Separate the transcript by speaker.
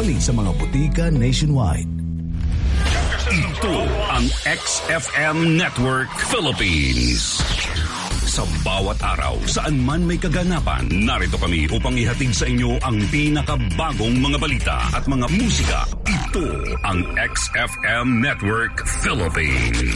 Speaker 1: kapalit sa mga butika nationwide.
Speaker 2: Ito ang XFM Network Philippines. Sa bawat araw, saan man may kaganapan, narito kami upang ihatid sa inyo ang pinakabagong mga balita at mga musika. Ito ang XFM Network Philippines.